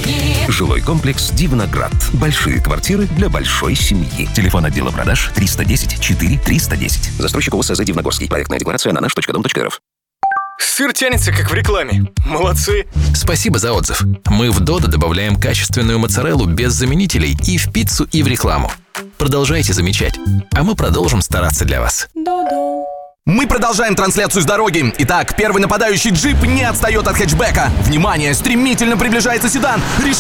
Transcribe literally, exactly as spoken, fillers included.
семьи. Жилой комплекс «Дивноград». Большие квартиры для большой семьи. Телефон отдела продаж триста десять четыре триста десять. Застройщик ОСЗ «Дивногорский». Проектная декларация на наш точка дом точка рф. Сыр тянется, как в рекламе. Молодцы. Спасибо за отзыв. Мы в Додо добавляем качественную моцареллу без заменителей и в пиццу, и в рекламу. Продолжайте замечать, а мы продолжим стараться для вас. Додо. Мы продолжаем трансляцию с дороги. Итак, первый нападающий джип не отстает от хэтчбека. Внимание, стремительно приближается седан.